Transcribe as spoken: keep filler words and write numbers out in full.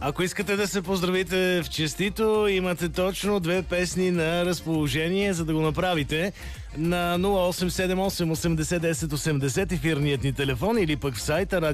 Ако искате да се поздравите в честито, имате точно две песни на разположение, за да го направите на нула осем седем осем осемдесет десет осемдесет ефирният ни телефон или пък в сайта